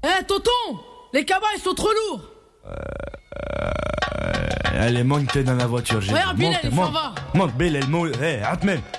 tonton, les cabas ils sont trop lourds. Allez, monte dans la voiture. Regarde, Bilal, il s'en va. Monte, Bilal, Atmen.